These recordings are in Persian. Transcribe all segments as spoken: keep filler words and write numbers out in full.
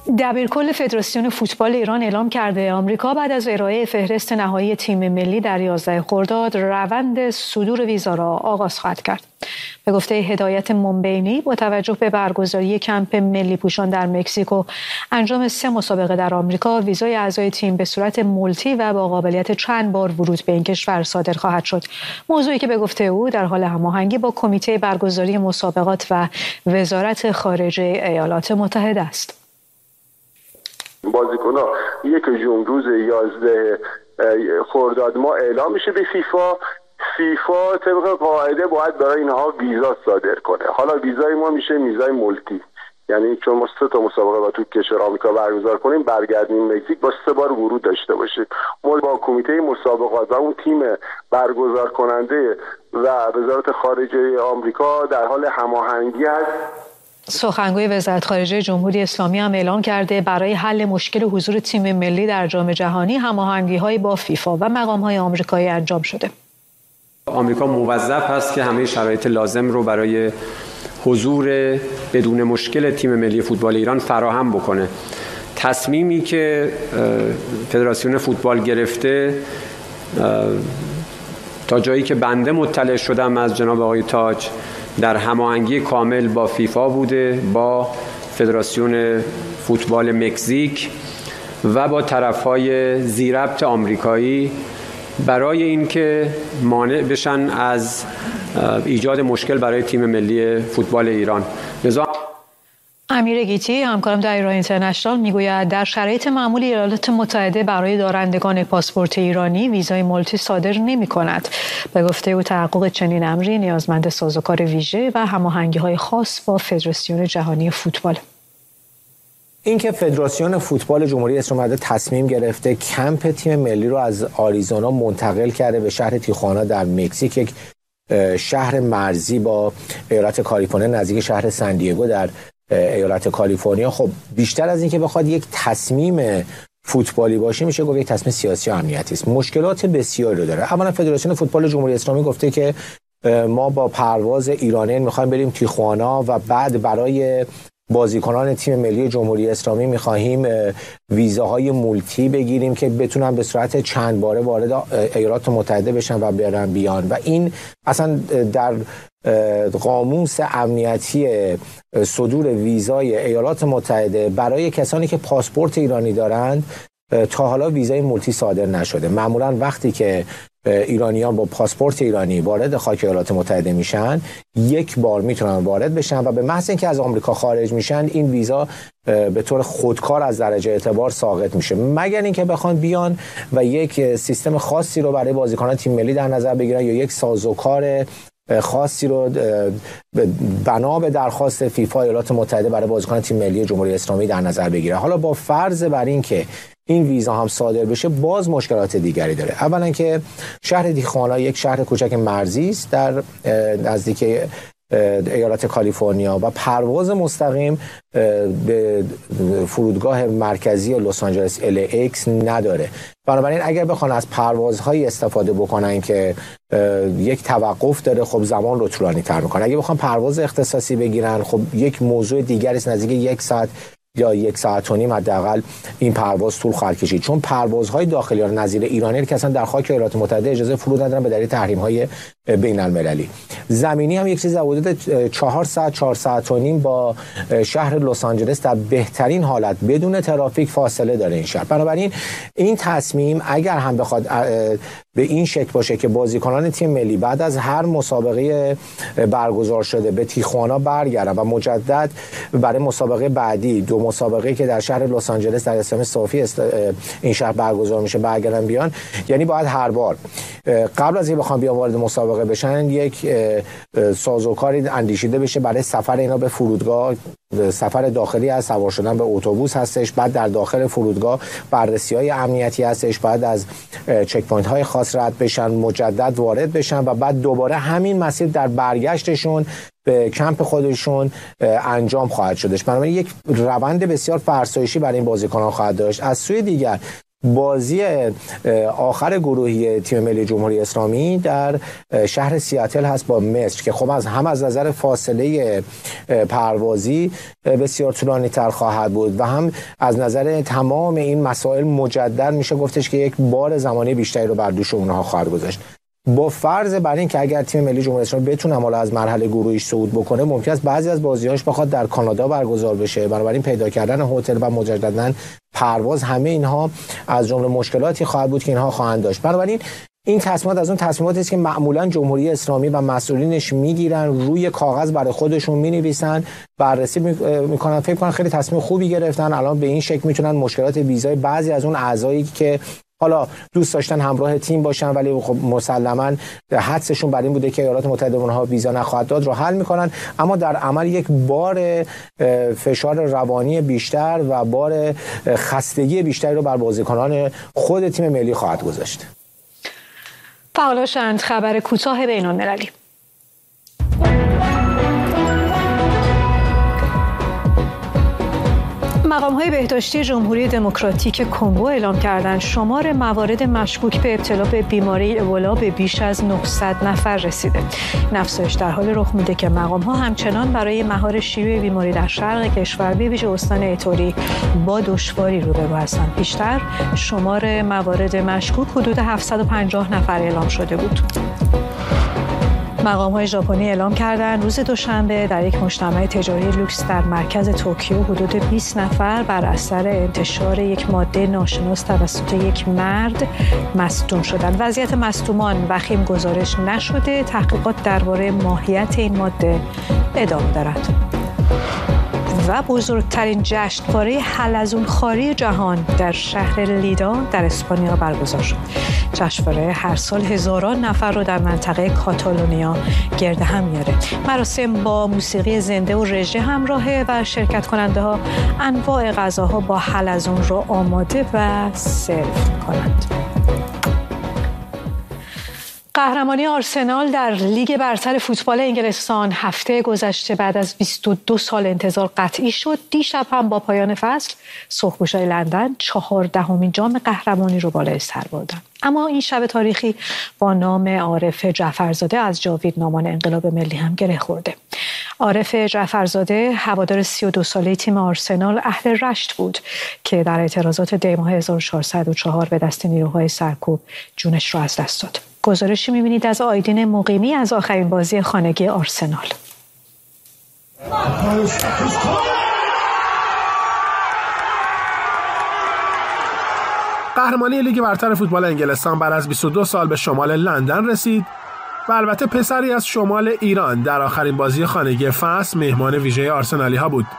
دبیرکل فدراسیون فوتبال ایران اعلام کرده آمریکا بعد از ارائه فهرست نهایی تیم ملی در یازده خرداد روند صدور ویزا را آغاز خواهد کرد. به گفته هدایت منبینی با توجه به برگزاری کمپ ملی پوشان در مکزیک و انجام سه مسابقه در آمریکا، ویزای اعضای تیم به صورت مولتی و با قابلیت چند بار ورود به این کشور صادر خواهد شد. موضوعی که به گفته او در حال هماهنگی با کمیته برگزاری مسابقات و وزارت خارجه ایالات متحده است. بازیکن‌ها یک جون روز یازده خرداد ما اعلام میشه به فیفا. فیفا طبق قاعده باید برای اینها ویزا صادر کنه. حالا ویزای ما میشه ویزای مولتی، یعنی چون ما سه تا مسابقه با تو کشور آمریکا برگزار کنیم برگردیم مکزیک با سه بار ورود داشته باشیم. ما با کمیته مسابقات و اون تیم برگزار کننده و وزارت خارجه آمریکا در حال هماهنگی هست. سخنگوی وزارت خارجه جمهوری اسلامی هم اعلام کرده برای حل مشکل حضور تیم ملی در جام جهانی هماهنگی‌های با فیفا و مقام‌های آمریکایی انجام شده. آمریکا موظف است که همه شرایط لازم رو برای حضور بدون مشکل تیم ملی فوتبال ایران فراهم بکنه. تصمیمی که فدراسیون فوتبال گرفته تا جایی که بنده مطلع شدم از جناب آقای تاج در هماهنگی کامل با فیفا بوده، با فدراسیون فوتبال مکزیک و با طرف‌های ذی‌ربط آمریکایی برای اینکه مانع بشن از ایجاد مشکل برای تیم ملی فوتبال ایران. لذا امیر گیتی همکارم در ایران اینترنشنال میگوید در شرایط معمول ایالات متحده برای دارندگان پاسپورت ایرانی ویزای مولتی صادر نمی کند. به گفته او تحقق چنین امری نیازمند سازوکار ویژه و هماهنگی‌های خاص با فدراسیون جهانی فوتبال. اینکه فدراسیون فوتبال جمهوری اسلامی تصمیم گرفته کمپ تیم ملی رو از آریزونا منتقل کرده به شهر تیخوانا در مکزیک، یک شهر مرزی با ایالت کالیفرنیا نزدیک شهر سن دیگو در ایالت کالیفرنیا، خب بیشتر از اینکه بخواد یک تصمیم فوتبالی باشه میشه گفت یک تصمیم سیاسی و امنیتی است. مشکلات بسیاری رو داره. اولا فدراسیون فوتبال جمهوری اسلامی گفته که ما با پرواز ایرانیان میخوایم بریم تیخوانا و بعد برای بازیکنان تیم ملی جمهوری اسلامی می‌خواهیم ویزاهای مولتی بگیریم که بتونن به صورت چند باره وارد ایالات متحده بشن و برن بیان، و این اصلا در قاموس امنیتی صدور ویزای ایالات متحده برای کسانی که پاسپورت ایرانی دارند تا حالا ویزای مولتی صادر نشده. معمولا وقتی که ایرانیان با پاسپورت ایرانی وارد خاک ایالات متحده میشن یک بار میتونن وارد بشن و به محض اینکه از آمریکا خارج میشن این ویزا به طور خودکار از درجه اعتبار ساقط میشه، مگر اینکه بخوان بیان و یک سیستم خاصی رو برای بازیکنان تیم ملی در نظر بگیرن یا یک سازوکار خاصی رو بنا به درخواست فیفا ایالات متحده برای بازیکنان تیم ملی جمهوری اسلامی در نظر بگیره. حالا با فرض بر این که این ویزا هم صادر بشه باز مشکلات دیگری داره. اولا که شهر تیخوانا یک شهر کوچک مرزی است در نزدیک ایالت کالیفرنیا و پرواز مستقیم به فرودگاه مرکزی لس آنجلس ال ای ایکس نداره. بنابراین اگر بخوان از پروازهای استفاده بکنن که یک توقف داره، خب زمان رو طولانی تر میکنه. اگه بخوان پرواز اختصاصی بگیرن خب یک موضوع دیگری است، نزدیک یک ساعت یا یک ساعت و نیم حداقل این پرواز طول خواهد کشید، چون پروازهای داخلی نظیر ایرانی که اصلا در خاک ایالات متحده اجازه فرود ندارن به دلیل تحریم‌های بین المللی. زمینی هم یک چیز حدود چهار ساعت چهار ساعت و نیم با شهر لس آنجلس در بهترین حالت بدون ترافیک فاصله داره این شهر. بنابراین این تصمیم اگر هم بخواد به این شکل باشه که بازیکنان تیم ملی بعد از هر مسابقه برگزار شده به تیخوانا برگردن و مجدد برای مسابقه بعدی دو مسابقه که در شهر لس آنجلس در اسم صافی این شهر برگزار میشه برگردن بیان، یعنی باید هر بار قبل از اینکه بخوام بیان وارد مسابقه بشن یک سازوکاری اندیشیده بشه برای سفر اینا به فرودگاه. سفر داخلی از سوار شدن به اتوبوس هستش، بعد در داخل فرودگاه بررسی‌های امنیتی هستش، بعد از چک پوینت های خاص رد بشن، مجدد وارد بشن و بعد دوباره همین مسیر در برگشتشون به کمپ خودشون انجام خواهد شدش. بنابراین یک روند بسیار فرسایشی برای این بازیکنان خواهد داشت. از سوی دیگر بازی آخر گروهی تیم ملی جمهوری اسلامی در شهر سیاتل هست با مصر که خب از هم از نظر فاصله پروازی بسیار طولانی تر خواهد بود و هم از نظر تمام این مسائل مجدد میشه گفتش که یک بار زمانی بیشتری رو بر دوش اونها خواهد گذاشت. با فرض بر این که اگر تیم ملی جمهوری اسلامی بتونه حالا از مرحله گروهیش صعود بکنه، ممکن است بعضی از بازی‌هاش بخواد در کانادا برگزار بشه، بنابراین پیدا کردن هتل و مجدداً پرواز، همه اینها از جمله مشکلاتی خواهد بود که اینها خواهند داشت. بنابراین این تصمیمات از اون تصمیماتی است که معمولاً جمهوری اسلامی و مسئولینش میگیرن، روی کاغذ برای خودشون مینویسن، بررسی میکنن، فکر کنن خیلی تصمیم خوبی گرفتن، الان به این شکل میتونن مشکلات ویزای بعضی از اون اعضایی که حالا دوست داشتن همراه تیم باشن ولی خب مسلماً حدسشون بر این بوده که ایالات متحده اونها ویزا نخواهد داد رو حل میکنن، اما در عمل یک بار فشار روانی بیشتر و بار خستگی بیشتری رو بر بازیکنان خود تیم ملی خواهد گذاشت. فعالاشند خبر کوتاه بین‌المللی. مقام‌های بهداشتی جمهوری دموکراتیک کنگو اعلام کردند شمار موارد مشکوک به ابتلا به بیماری ابولا به بیش از نهصد نفر رسیده. این افزایش در حال رخ میده که مقام‌ها همچنان برای مهار شیوع بیماری در شرق کشور به ویژه استان ایتوری با دشواری روبرو هستند. بیشتر شمار موارد مشکوک حدود هفتصد و پنجاه نفر اعلام شده بود. مقام‌های ژاپنی اعلام کردند روز دوشنبه در یک مجتمع تجاری لوکس در مرکز توکیو حدود بیست نفر بر اثر انتشار یک ماده ناشناس توسط یک مرد مصدوم شدند. وضعیت مصدومان وخیم گزارش نشده. تحقیقات درباره ماهیت این ماده ادامه دارد. و بزرگترین جشنواره حلزونخواری جهان در شهر لیدا در اسپانیا برگزار شد. جشنواره هر سال هزاران نفر رو در منطقه کاتالونیا گرد هم میاره. مراسم با موسیقی زنده و رژه همراهه و شرکت کننده ها انواع غذاها با حلزون رو آماده و سرو کنند. قهرمانی آرسنال در لیگ برتر فوتبال انگلستان هفته گذشته بعد از بیست و دو سال انتظار قطعی شد. دیشب هم با پایان فصل سرخپوشای لندن چهاردهمین جام قهرمانی رو بالای سر بردن. اما این شب تاریخی با نام عارف جعفرزاده از جاویدنامان انقلاب ملی هم گره خورده. عارف جعفرزاده هوادار سی و دو ساله تیم آرسنال اهل رشت بود که در اعتراضات دی ماه هزار و چهارصد و چهار به دست نیروهای سرکوب جونش را از دست داد. گزارشی می‌بینید از آیدین مقیمی از آخرین بازی خانگی آرسنال. قهرمانی لیگ برتر فوتبال انگلستان بعد از بیست و دو سال به شمال لندن رسید و البته پسری از شمال ایران در آخرین بازی خانگی فصل مهمان ویژه آرسنالی ها بود.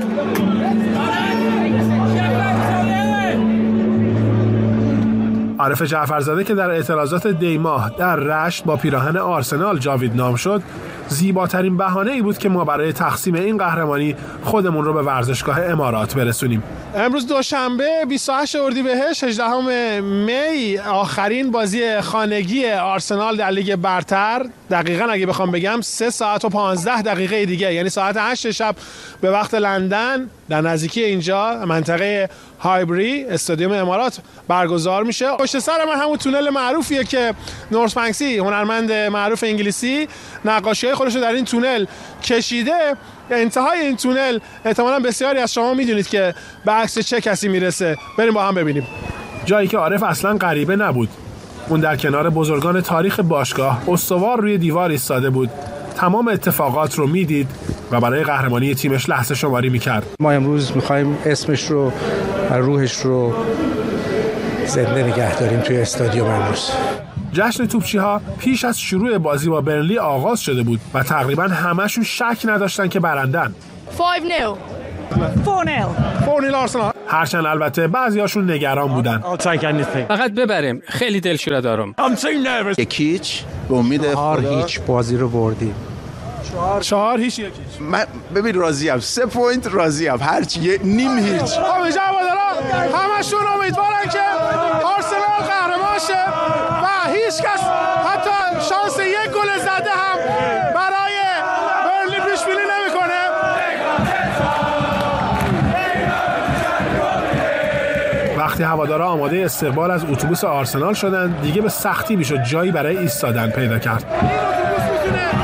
عارف جعفرزاده که در اعتراضات دی ماه در رشت با پیراهن آرسنال جاویدنام شد، زیباترین بهانه ای بود که ما برای تقسیم این قهرمانی خودمون رو به ورزشگاه امارات برسونیم. امروز دوشنبه بیست و هشت اردیبهشت هجدهم می آخرین بازی خانگی آرسنال در لیگ برتر، دقیقاً اگه بخوام بگم سه ساعت و پانزده دقیقه دیگه، یعنی ساعت هشت شب به وقت لندن در نزدیکی اینجا منطقه هایبری استادیوم امارات برگزار میشه. پشت سر من همون تونل معروفیه که نورس بنکسی هنرمند معروف انگلیسی نقاشی‌های خودش رو در این تونل کشیده. انتهای این تونل احتمالاً بسیاری از شما میدونید که به عکس چه کسی میرسه. بریم با هم ببینیم. جایی که عارف اصلاً غریبه نبود. اون در کنار بزرگان تاریخ باشگاه استوار روی دیوار ایستاده بود. تمام اتفاقات رو میدید و برای قهرمانی تیمش لحظه شماری میکرد. ما امروز میخوایم اسمش رو و روحش رو زنده نگه داریم توی استادیوم امروز. جشن توپچی‌ها پیش از شروع بازی با برنلی آغاز شده بود و تقریباً همه‌شون شک نداشتن که برندن. پنج نول چهار نول چهار نول آرسنال. هرچند البته بعضی‌هاشون نگران بودن. فقط ببریم، خیلی دلشوره دارم. یکیچ به امید چهار هیچ بازی رو بردیم. چهار هیچ یکیچ. من ببین راضیم، سه پوینت راضیم، هرچی یه نیم هیچ. آقا جوادارا همشون امیدوارن که آرسنال قهرمان شه و هیچ کس حتی شانس یک گل زده هم برای برنلی پیش بینی نمیکنه. وقتی هوادارا آماده استقبال از اتوبوس آرسنال شدن، دیگه به سختی میشد جایی برای ایستادن پیدا کرد.